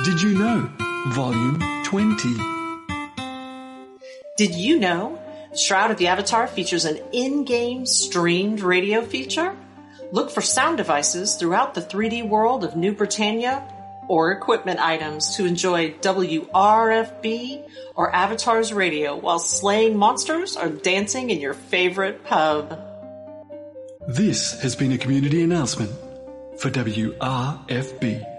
Did You Know? Volume 20. Did you know Shroud of the Avatar features an in-game streamed radio feature? Look for sound devices throughout the 3D world of New Britannia or equipment items to enjoy WRFB or Avatar's radio while slaying monsters or dancing in your favorite pub. This has been a community announcement for WRFB.